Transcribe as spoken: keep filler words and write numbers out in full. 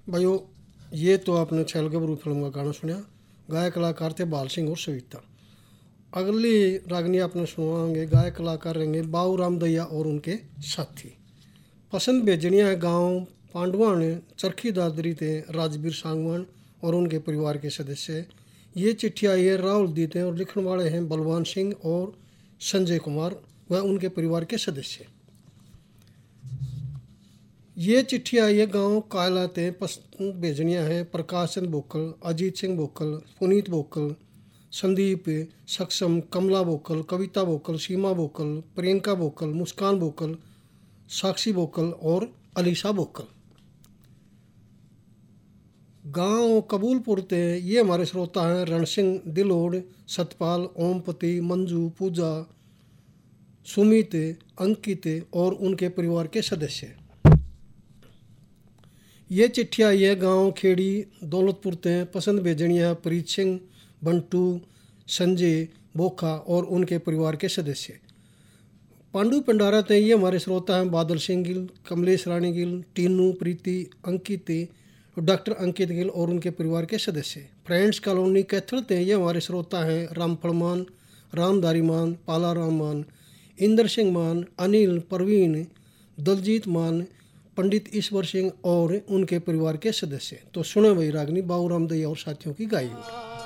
भाइयों, ये तो आपने छैल गबरू फिल्म का गाना सुना। गायक कलाकार थे बाल सिंह और सविता। अगली रागनी आपने सुनाएंगे, गायक कलाकार रहेंगे बाबू राम दैया और उनके साथी। पसंद बेजनिया गांव पांडवान चरखी दादरी थे राजवीर सांगवान और उनके परिवार के सदस्य। ये चिट्ठी आई है राहुल दी थे और लिखने वाले हैं बलवान सिंह और संजय कुमार व उनके परिवार के सदस्य। ये चिट्ठी आई है गांव कायलाते पसंद भेजनिया है प्रकाश चंद बोकल, अजीत सिंह बोकल, पुनीत बोकल, संदीप सक्षम, कमला बोकल, कविता बोकल, सीमा बोकल, प्रियंका बोकल, मुस्कान बोकल, साक्षी बोकल और अलीशा बोकल। गांव कबूलपुर ते ये हमारे श्रोता हैं रण सिंह, दिलोड़, सतपाल, ओमपति, मंजू, पूजा, सुमित, अंकित और उनके परिवार के सदस्य। ये चिट्ठी आई है गांव खेड़ी दौलतपुर ते पसंद भेजनिया प्रीत सिंह, बंटू, संजय बोखा और उनके परिवार के सदस्य। पांडु पंडारा ते ये हमारे श्रोता हैं बादल सिंह गिल, कमलेश रानी गिल, टीनू, प्रीति, अंकित, डॉक्टर अंकित गिल और उनके परिवार के सदस्य। फ्रेंड्स कॉलोनी कैथल ते ये हमारे श्रोता हैं रामफल मान, रामधारी मान, पाला राम मान, इंद्र सिंह मान, अनिल, परवीन, दलजीत मान, पंडित ईश्वर सिंह और उनके परिवार के सदस्य। तो सुनो भाई रागनी बाबू राम दैया और साथियों की गाई।